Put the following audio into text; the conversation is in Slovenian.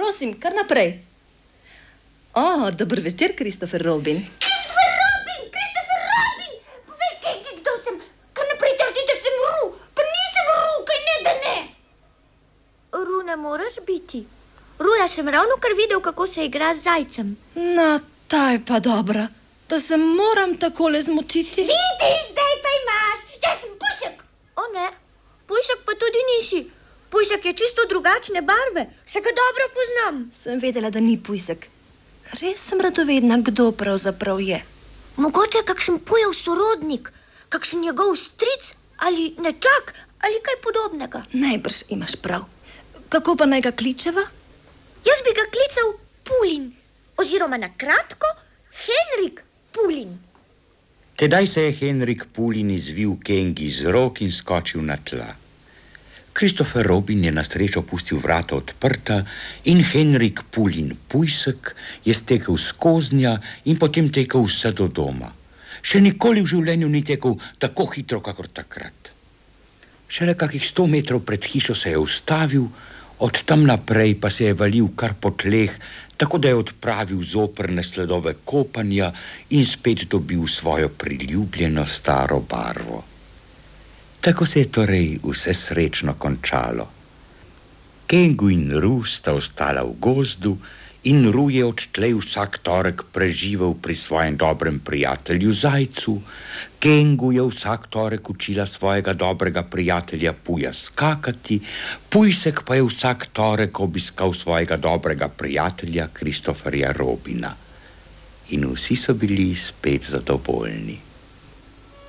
prosim, kar naprej. Dober večer, Christopher Robin. Christopher Robin! Povej, kdo sem? Kar naprej trdi, da sem Ru. Pa nisem Ru, kaj ne, da ne. Ru ne moreš biti. Ruja sem ravno kar videl, kako se igra z zajcem. Na, ta je pa dobra, da se moram takole zmotiti. Vidiš, zdaj pa imaš. Jaz sem Pujšek. O ne, Pujšek pa tudi nisi. Pujšek je čisto drugačne barve. Se ga dobro poznam. Sem vedela, da ni Pujsek. Res sem radovedna, kdo pravzaprav je. Mogoče kakšen Pujev sorodnik, kakšen njegov stric ali nečak ali kaj podobnega. Najbrž imaš prav. Kako pa naj ga kličeva? Jaz bi ga klical Pulin, oziroma na kratko Henrik Pulin. Tedaj se je Henrik Pulin izvil Kengi z rok in skočil na tla. Christopher Robin je na srečo pustil vrata odprta in Henrik Pulin Pujsek je stekel skoznja in potem tekel vse do doma. Še nikoli v življenju ni tekel tako hitro, kakor takrat. Šele kakih 100 metrov pred hišo se je ustavil, od tam naprej pa se je valil kar po tleh, tako da je odpravil zoprne sledove kopanja in spet dobil svojo priljubljeno staro barvo. Tako se je torej vse srečno končalo. Kengu in Ru sta ostala v gozdu in Ru je odtlej vsak torek preživel pri svojem dobrem prijatelju Zajcu. Kengu je vsak torek učila svojega dobrega prijatelja Puja skakati, Pujsek pa je vsak torek obiskal svojega dobrega prijatelja Christopherja Robina. In vsi so bili spet zadovoljni.